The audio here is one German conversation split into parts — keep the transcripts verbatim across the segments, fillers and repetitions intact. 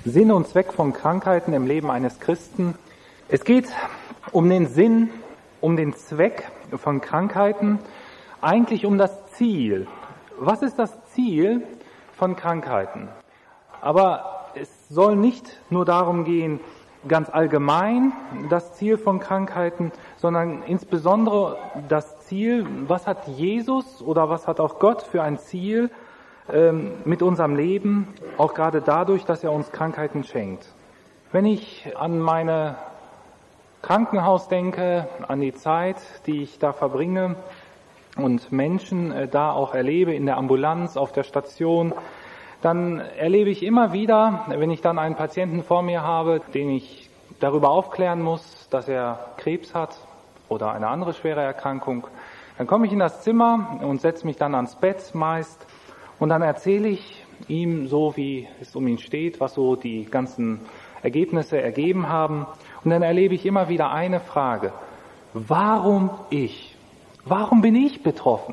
Sinn und Zweck von Krankheiten im Leben eines Christen. Es geht um den Sinn, um den Zweck von Krankheiten, eigentlich um das Ziel. Was ist das Ziel von Krankheiten? Aber es soll nicht nur darum gehen, ganz allgemein das Ziel von Krankheiten, sondern insbesondere das Ziel, was hat Jesus oder was hat auch Gott für ein Ziel ähm, mit unserem Leben, auch gerade dadurch, dass er uns Krankheiten schenkt. Wenn ich an meine Krankenhaus denke, an die Zeit, die ich da verbringe und Menschen äh, da auch erlebe in der Ambulanz, auf der Station, dann erlebe ich immer wieder, wenn ich dann einen Patienten vor mir habe, den ich darüber aufklären muss, dass er Krebs hat oder eine andere schwere Erkrankung, dann komme ich in das Zimmer und setze mich dann ans Bett meist und dann erzähle ich ihm so, wie es um ihn steht, was so die ganzen Ergebnisse ergeben haben. Und dann erlebe ich immer wieder eine Frage: Warum ich? Warum bin ich betroffen?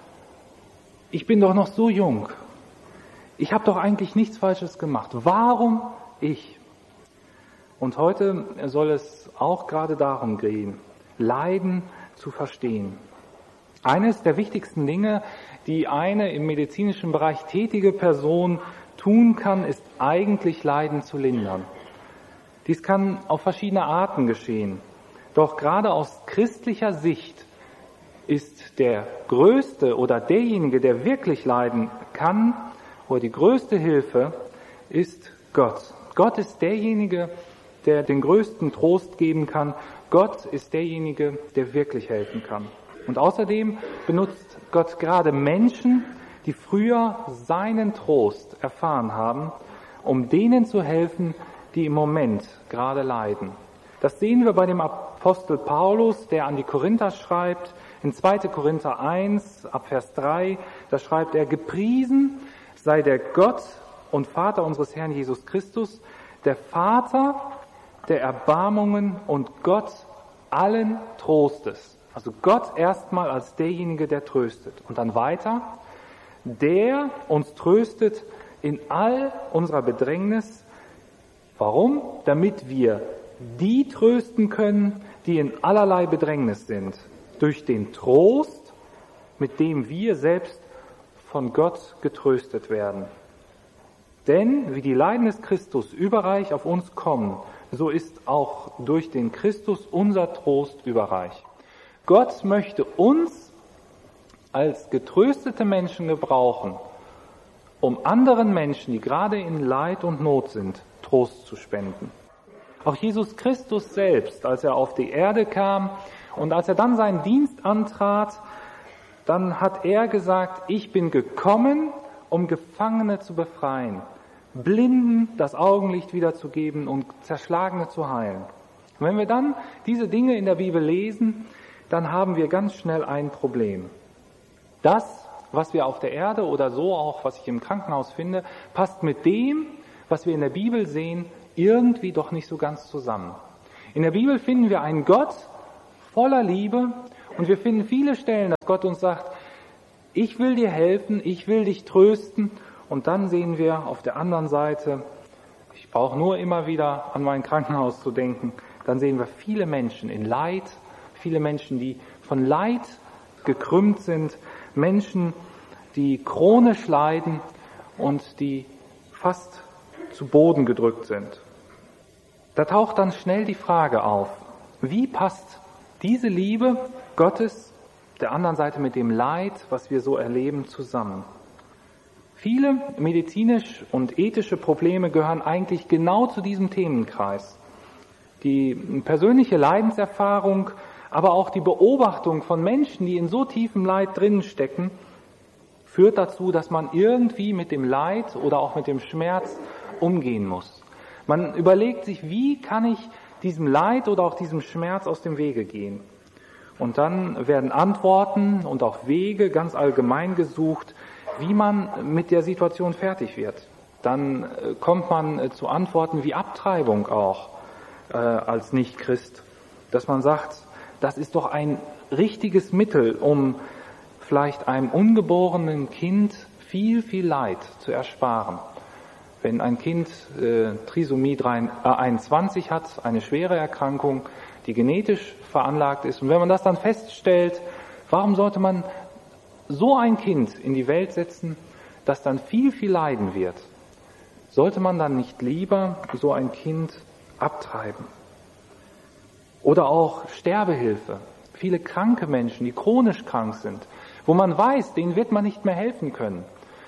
Ich bin doch noch so jung. Ich habe doch eigentlich nichts Falsches gemacht. Warum ich? Und heute soll es auch gerade darum gehen, Leiden zu verstehen. Eines der wichtigsten Dinge, die eine im medizinischen Bereich tätige Person tun kann, ist eigentlich Leiden zu lindern. Dies kann auf verschiedene Arten geschehen. Doch gerade aus christlicher Sicht ist der Größte oder derjenige, der wirklich leiden kann, oder die größte Hilfe ist Gott. Gott ist derjenige, der den größten Trost geben kann. Gott ist derjenige, der wirklich helfen kann. Und außerdem benutzt Gott gerade Menschen, die früher seinen Trost erfahren haben, um denen zu helfen, die im Moment gerade leiden. Das sehen wir bei dem Apostel Paulus, der an die Korinther schreibt, in zweiter Korinther eins, ab Vers drei, da schreibt er: Gepriesen sei der Gott und Vater unseres Herrn Jesus Christus, der Vater der Erbarmungen und Gott allen Trostes. Also Gott erstmal als derjenige, der tröstet. Und dann weiter: Der uns tröstet in all unserer Bedrängnis. Warum? Damit wir die trösten können, die in allerlei Bedrängnis sind. Durch den Trost, mit dem wir selbst von Gott getröstet werden. Denn wie die Leiden des Christus überreich auf uns kommen, so ist auch durch den Christus unser Trost überreich. Gott möchte uns als getröstete Menschen gebrauchen, um anderen Menschen, die gerade in Leid und Not sind, Trost zu spenden. Auch Jesus Christus selbst, als er auf die Erde kam und als er dann seinen Dienst antrat, dann hat er gesagt: Ich bin gekommen, um Gefangene zu befreien, Blinden das Augenlicht wiederzugeben und Zerschlagene zu heilen. Und wenn wir dann diese Dinge in der Bibel lesen, dann haben wir ganz schnell ein Problem. Das, was wir auf der Erde oder so auch, was ich im Krankenhaus finde, passt mit dem, was wir in der Bibel sehen, irgendwie doch nicht so ganz zusammen. In der Bibel finden wir einen Gott voller Liebe und wir finden viele Stellen, dass Gott uns sagt: Ich will dir helfen, ich will dich trösten. Und dann sehen wir auf der anderen Seite, ich brauche nur immer wieder an mein Krankenhaus zu denken, dann sehen wir viele Menschen in Leid, viele Menschen, die von Leid gekrümmt sind, Menschen, die chronisch leiden und die fast zu Boden gedrückt sind. Da taucht dann schnell die Frage auf: Wie passt diese Liebe Gottes der anderen Seite mit dem Leid, was wir so erleben, zusammen? Viele medizinische und ethische Probleme gehören eigentlich genau zu diesem Themenkreis. Die persönliche Leidenserfahrung, aber auch die Beobachtung von Menschen, die in so tiefem Leid drinnen stecken, führt dazu, dass man irgendwie mit dem Leid oder auch mit dem Schmerz umgehen muss. Man überlegt sich, wie kann ich diesem Leid oder auch diesem Schmerz aus dem Wege gehen? Und dann werden Antworten und auch Wege ganz allgemein gesucht, wie man mit der Situation fertig wird. Dann kommt man zu Antworten wie Abtreibung auch äh, als Nicht-Christ, dass man sagt, das ist doch ein richtiges Mittel, um vielleicht einem ungeborenen Kind viel, viel Leid zu ersparen. Wenn ein Kind äh, Trisomie einundzwanzig hat, eine schwere Erkrankung, die genetisch veranlagt ist, und wenn man das dann feststellt, warum sollte man so ein Kind in die Welt setzen, das dann viel, viel leiden wird? Sollte man dann nicht lieber so ein Kind abtreiben? Oder auch Sterbehilfe. Viele kranke Menschen, die chronisch krank sind, wo man weiß, denen wird man nicht mehr helfen können.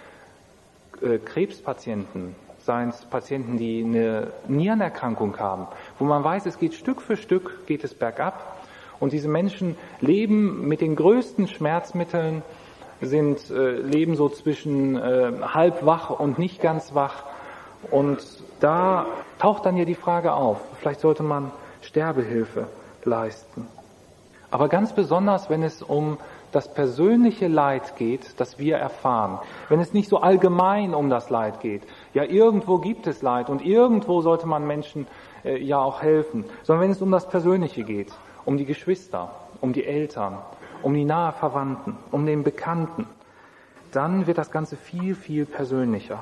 Äh, Krebspatienten, seien es Patienten, die eine Nierenerkrankung haben, wo man weiß, es geht Stück für Stück, geht es bergab. Und diese Menschen leben mit den größten Schmerzmitteln, sind, äh, leben so zwischen äh, halb wach und nicht ganz wach. Und da taucht dann ja die Frage auf, vielleicht sollte man Sterbehilfe leisten. Aber ganz besonders, wenn es um das persönliche Leid geht, das wir erfahren. Wenn es nicht so allgemein um das Leid geht. Ja, irgendwo gibt es Leid und irgendwo sollte man Menschen äh, ja auch helfen. Sondern wenn es um das Persönliche geht, um die Geschwister, um die Eltern, um die nahe Verwandten, um den Bekannten, dann wird das Ganze viel, viel persönlicher.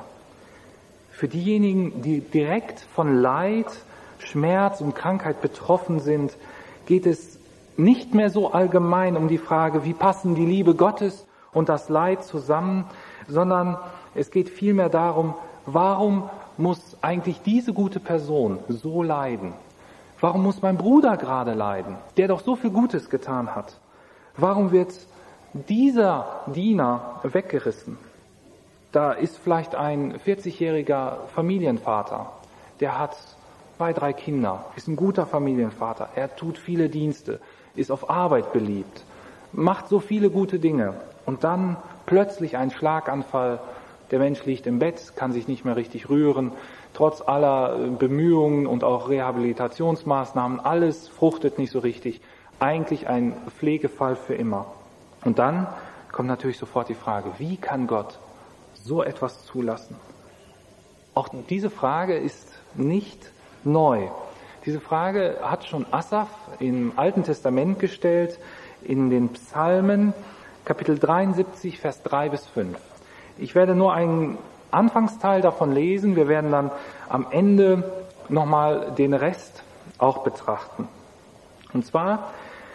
Für diejenigen, die direkt von Leid, Schmerz und Krankheit betroffen sind, geht es nicht mehr so allgemein um die Frage, wie passen die Liebe Gottes und das Leid zusammen, sondern es geht vielmehr darum, warum muss eigentlich diese gute Person so leiden? Warum muss mein Bruder gerade leiden, der doch so viel Gutes getan hat? Warum wird dieser Diener weggerissen? Da ist vielleicht ein vierzigjähriger Familienvater, der hat zwei, drei Kinder, ist ein guter Familienvater, er tut viele Dienste, ist auf Arbeit beliebt, macht so viele gute Dinge und dann plötzlich ein Schlaganfall, der Mensch liegt im Bett, kann sich nicht mehr richtig rühren, trotz aller Bemühungen und auch Rehabilitationsmaßnahmen, alles fruchtet nicht so richtig, eigentlich ein Pflegefall für immer. Und dann kommt natürlich sofort die Frage, wie kann Gott so etwas zulassen? Auch diese Frage ist nicht neu. Diese Frage hat schon Asaf im Alten Testament gestellt, in den Psalmen, Kapitel dreiundsiebzig, Vers drei bis fünf. Ich werde nur einen Anfangsteil davon lesen, wir werden dann am Ende nochmal den Rest auch betrachten. Und zwar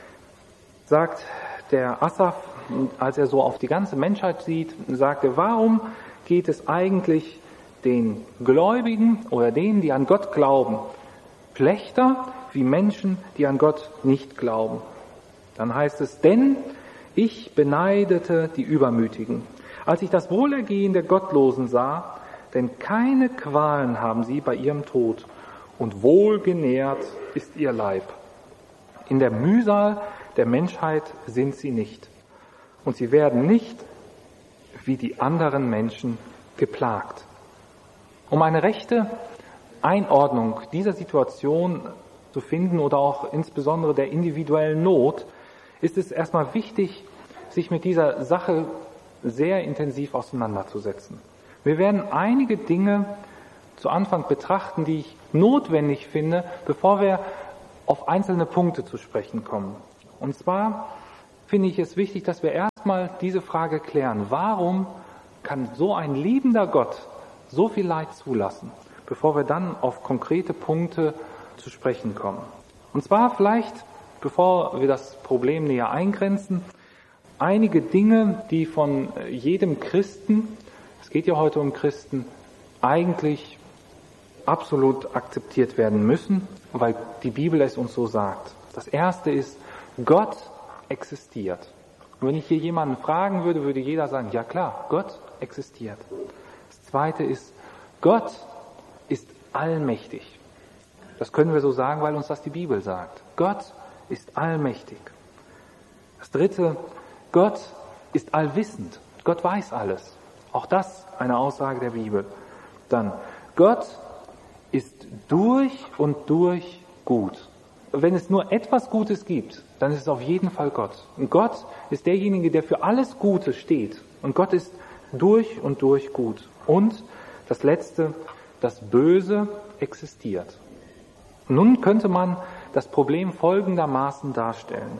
sagt der Asaf, als er so auf die ganze Menschheit sieht, sagt er, warum geht es eigentlich den Gläubigen oder denen, die an Gott glauben, schlechter wie Menschen, die an Gott nicht glauben? Dann heißt es, denn ich beneidete die Übermütigen, als ich das Wohlergehen der Gottlosen sah, denn keine Qualen haben sie bei ihrem Tod und wohlgenährt ist ihr Leib. In der Mühsal der Menschheit sind sie nicht und sie werden nicht wie die anderen Menschen geplagt. Um eine rechte Einordnung dieser Situation zu finden oder auch insbesondere der individuellen Not, ist es erstmal wichtig, sich mit dieser Sache sehr intensiv auseinanderzusetzen. Wir werden einige Dinge zu Anfang betrachten, die ich notwendig finde, bevor wir auf einzelne Punkte zu sprechen kommen. Und zwar finde ich es wichtig, dass wir erstmal diese Frage klären. Warum kann so ein liebender Gott so viel Leid zulassen, bevor wir dann auf konkrete Punkte zu sprechen kommen? Und zwar vielleicht, bevor wir das Problem näher eingrenzen, einige Dinge, die von jedem Christen, es geht ja heute um Christen, eigentlich absolut akzeptiert werden müssen, weil die Bibel es uns so sagt. Das erste ist, Gott existiert. Und wenn ich hier jemanden fragen würde, würde jeder sagen, ja klar, Gott existiert. Das zweite ist, Gott ist allmächtig. Das können wir so sagen, weil uns das die Bibel sagt. Gott ist allmächtig. Das dritte, Gott ist allwissend. Gott weiß alles. Auch das eine Aussage der Bibel. Dann, Gott ist durch und durch gut. Wenn es nur etwas Gutes gibt, dann ist es auf jeden Fall Gott. Und Gott ist derjenige, der für alles Gute steht. Und Gott ist durch und durch gut. Und das Letzte, das Böse existiert. Nun könnte man das Problem folgendermaßen darstellen.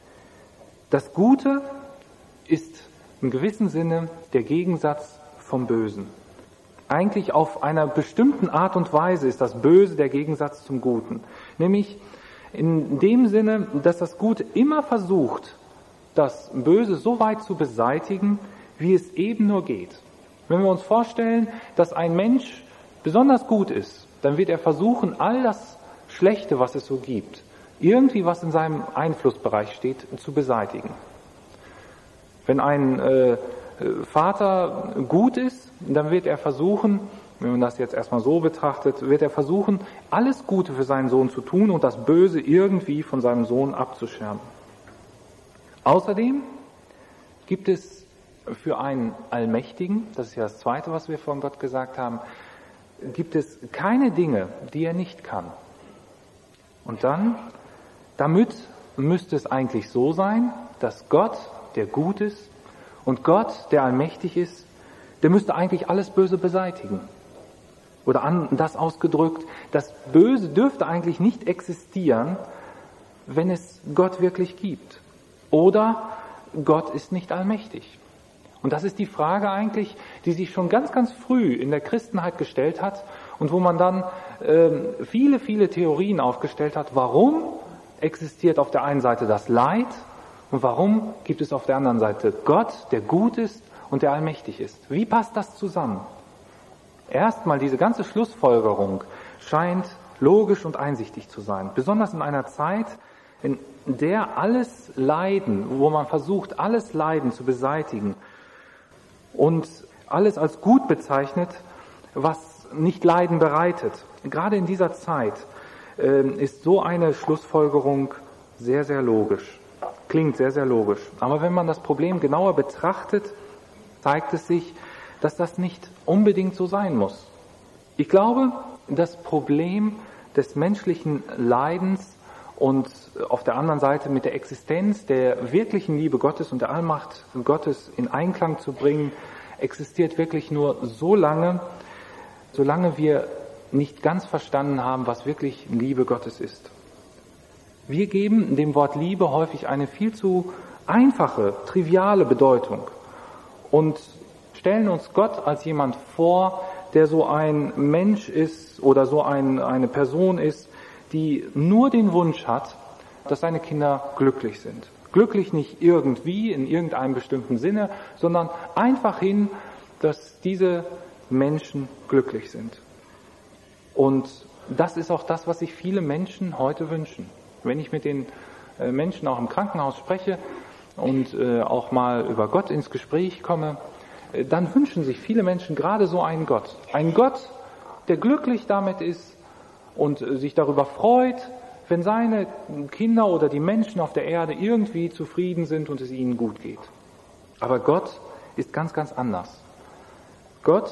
Das Gute ist im gewissen Sinne der Gegensatz vom Bösen. Eigentlich auf einer bestimmten Art und Weise ist das Böse der Gegensatz zum Guten. Nämlich in dem Sinne, dass das Gute immer versucht, das Böse so weit zu beseitigen, wie es eben nur geht. Wenn wir uns vorstellen, dass ein Mensch besonders gut ist, dann wird er versuchen, all das Schlechte, was es so gibt, irgendwie was in seinem Einflussbereich steht, zu beseitigen. Wenn ein äh, Vater gut ist, dann wird er versuchen, wenn man das jetzt erstmal so betrachtet, wird er versuchen, alles Gute für seinen Sohn zu tun und das Böse irgendwie von seinem Sohn abzuschirmen. Außerdem gibt es für einen Allmächtigen, das ist ja das Zweite, was wir von Gott gesagt haben, gibt es keine Dinge, die er nicht kann. Und dann, damit müsste es eigentlich so sein, dass Gott, der gut ist, und Gott, der allmächtig ist, der müsste eigentlich alles Böse beseitigen. Oder anders ausgedrückt, das Böse dürfte eigentlich nicht existieren, wenn es Gott wirklich gibt. Oder Gott ist nicht allmächtig. Und das ist die Frage eigentlich, die sich schon ganz, ganz früh in der Christenheit gestellt hat und wo man dann äh, viele, viele Theorien aufgestellt hat, warum existiert auf der einen Seite das Leid und warum gibt es auf der anderen Seite Gott, der gut ist und der allmächtig ist. Wie passt das zusammen? Erstmal diese ganze Schlussfolgerung scheint logisch und einsichtig zu sein, besonders in einer Zeit, in der alles Leiden, wo man versucht, alles Leiden zu beseitigen und alles als gut bezeichnet, was nicht Leiden bereitet. Gerade in dieser Zeit äh, ist so eine Schlussfolgerung sehr, sehr logisch. Klingt sehr, sehr logisch. Aber wenn man das Problem genauer betrachtet, zeigt es sich, dass das nicht unbedingt so sein muss. Ich glaube, das Problem des menschlichen Leidens und auf der anderen Seite mit der Existenz der wirklichen Liebe Gottes und der Allmacht Gottes in Einklang zu bringen, existiert wirklich nur so lange, solange wir nicht ganz verstanden haben, was wirklich Liebe Gottes ist. Wir geben dem Wort Liebe häufig eine viel zu einfache, triviale Bedeutung und stellen uns Gott als jemand vor, der so ein Mensch ist oder so ein, eine Person ist, die nur den Wunsch hat, dass seine Kinder glücklich sind. Glücklich nicht irgendwie, in irgendeinem bestimmten Sinne, sondern einfach hin, dass diese Menschen glücklich sind. Und das ist auch das, was sich viele Menschen heute wünschen. Wenn ich mit den Menschen auch im Krankenhaus spreche und auch mal über Gott ins Gespräch komme, dann wünschen sich viele Menschen gerade so einen Gott. Einen Gott, der glücklich damit ist und sich darüber freut, wenn seine Kinder oder die Menschen auf der Erde irgendwie zufrieden sind und es ihnen gut geht. Aber Gott ist ganz, ganz anders. Gott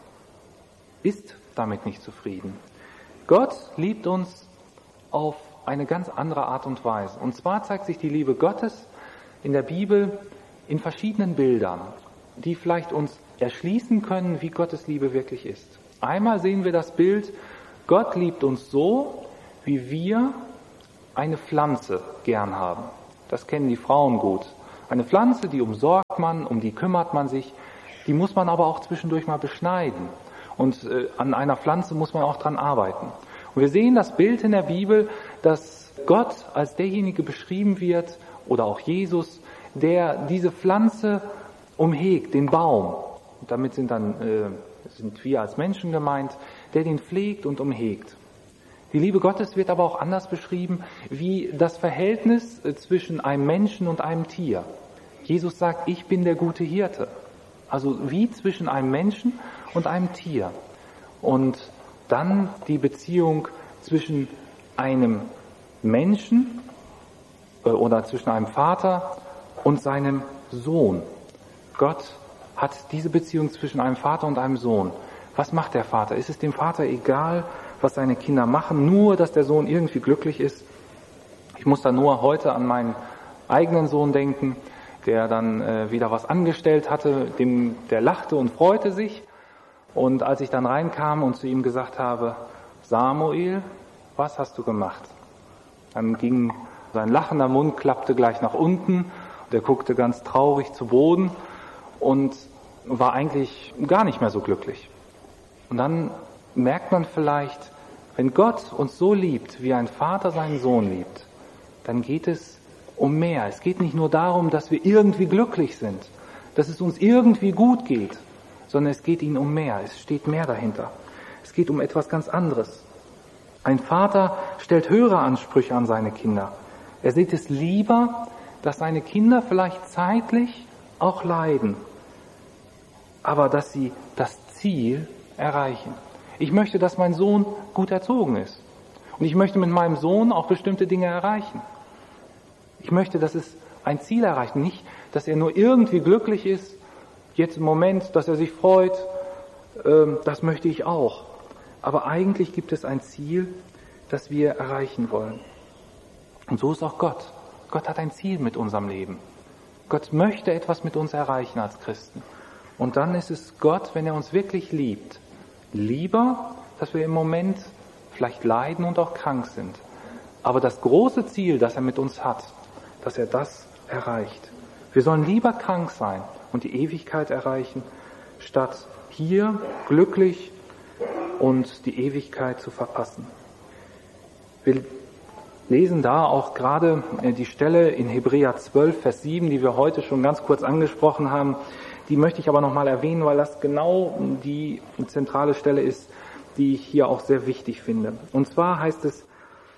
ist damit nicht zufrieden. Gott liebt uns auf eine ganz andere Art und Weise. Und zwar zeigt sich die Liebe Gottes in der Bibel in verschiedenen Bildern, die vielleicht uns erschließen können, wie Gottes Liebe wirklich ist. Einmal sehen wir das Bild, Gott liebt uns so, wie wir eine Pflanze gern haben. Das kennen die Frauen gut. Eine Pflanze, die umsorgt man, um die kümmert man sich, die muss man aber auch zwischendurch mal beschneiden. Und äh, an einer Pflanze muss man auch dran arbeiten. Und wir sehen das Bild in der Bibel, dass Gott als derjenige beschrieben wird, oder auch Jesus, der diese Pflanze umhegt, den Baum. Und damit sind dann äh, sind wir als Menschen gemeint, der den pflegt und umhegt. Die Liebe Gottes wird aber auch anders beschrieben, wie das Verhältnis zwischen einem Menschen und einem Tier. Jesus sagt, ich bin der gute Hirte. Also wie zwischen einem Menschen und einem Tier. Und dann die Beziehung zwischen einem Menschen äh, oder zwischen einem Vater und seinem Sohn. Gott hat diese Beziehung zwischen einem Vater und einem Sohn. Was macht der Vater? Ist es dem Vater egal, was seine Kinder machen, nur dass der Sohn irgendwie glücklich ist? Ich muss da nur heute an meinen eigenen Sohn denken, der dann äh, wieder was angestellt hatte, dem, der lachte und freute sich. Und als ich dann reinkam und zu ihm gesagt habe, Samuel, was hast du gemacht? Dann ging sein lachender Mund, klappte gleich nach unten, der guckte ganz traurig zu Boden und war eigentlich gar nicht mehr so glücklich. Und dann merkt man vielleicht, wenn Gott uns so liebt, wie ein Vater seinen Sohn liebt, dann geht es um mehr. Es geht nicht nur darum, dass wir irgendwie glücklich sind, dass es uns irgendwie gut geht, sondern es geht ihm um mehr. Es steht mehr dahinter. Es geht um etwas ganz anderes. Ein Vater stellt höhere Ansprüche an seine Kinder. Er sieht es lieber, dass seine Kinder vielleicht zeitlich auch leiden, aber dass sie das Ziel erreichen. Ich möchte, dass mein Sohn gut erzogen ist. Und ich möchte mit meinem Sohn auch bestimmte Dinge erreichen. Ich möchte, dass es ein Ziel erreicht. Nicht, dass er nur irgendwie glücklich ist, jetzt im Moment, dass er sich freut. Ähm, das möchte ich auch. Aber eigentlich gibt es ein Ziel, das wir erreichen wollen. Und so ist auch Gott. Gott hat ein Ziel mit unserem Leben. Gott möchte etwas mit uns erreichen als Christen. Und dann ist es Gott, wenn er uns wirklich liebt, lieber, dass wir im Moment vielleicht leiden und auch krank sind. Aber das große Ziel, das er mit uns hat, dass er das erreicht. Wir sollen lieber krank sein und die Ewigkeit erreichen, statt hier glücklich und die Ewigkeit zu verpassen. Wir lesen da auch gerade die Stelle in Hebräer zwölf, Vers sieben, die wir heute schon ganz kurz angesprochen haben. Die möchte ich aber nochmal erwähnen, weil das genau die zentrale Stelle ist, die ich hier auch sehr wichtig finde. Und zwar heißt es,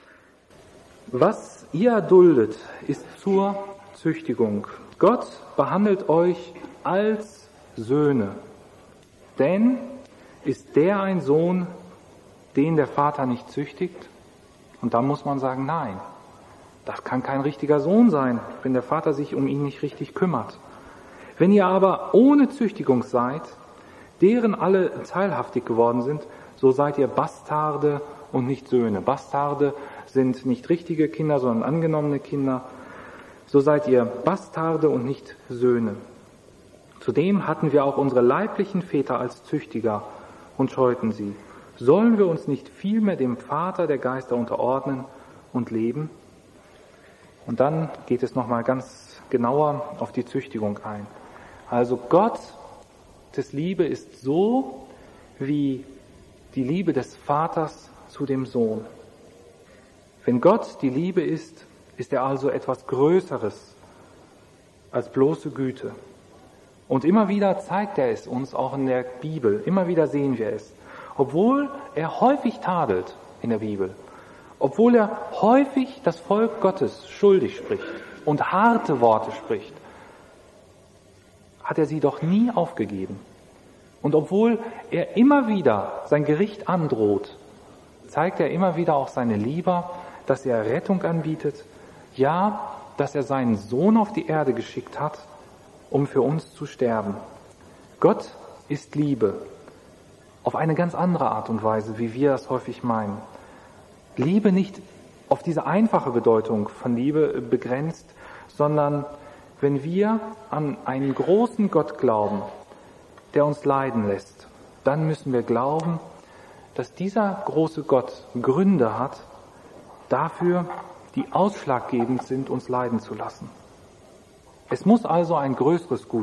was ihr erduldet, ist zur Züchtigung. Gott behandelt euch als Söhne. Denn ist der ein Sohn, den der Vater nicht züchtigt? Und da muss man sagen, nein, das kann kein richtiger Sohn sein, wenn der Vater sich um ihn nicht richtig kümmert. Wenn ihr aber ohne Züchtigung seid, deren alle teilhaftig geworden sind, so seid ihr Bastarde und nicht Söhne. Bastarde sind nicht richtige Kinder, sondern angenommene Kinder. So seid ihr Bastarde und nicht Söhne. Zudem hatten wir auch unsere leiblichen Väter als Züchtiger und scheuten sie. Sollen wir uns nicht vielmehr dem Vater der Geister unterordnen und leben? Und dann geht es nochmal ganz genauer auf die Züchtigung ein. Also Gottes Liebe ist so wie die Liebe des Vaters zu dem Sohn. Wenn Gott die Liebe ist, ist er also etwas Größeres als bloße Güte. Und immer wieder zeigt er es uns auch in der Bibel. Immer wieder sehen wir es. Obwohl er häufig tadelt in der Bibel, obwohl er häufig das Volk Gottes schuldig spricht und harte Worte spricht, hat er sie doch nie aufgegeben. Und obwohl er immer wieder sein Gericht androht, zeigt er immer wieder auch seine Liebe, dass er Rettung anbietet, ja, dass er seinen Sohn auf die Erde geschickt hat, um für uns zu sterben. Gott ist Liebe. Auf eine ganz andere Art und Weise, wie wir das häufig meinen. Liebe nicht auf diese einfache Bedeutung von Liebe begrenzt, sondern wenn wir an einen großen Gott glauben, der uns leiden lässt, dann müssen wir glauben, dass dieser große Gott Gründe hat, dafür, die ausschlaggebend sind, uns leiden zu lassen. Es muss also ein größeres Gut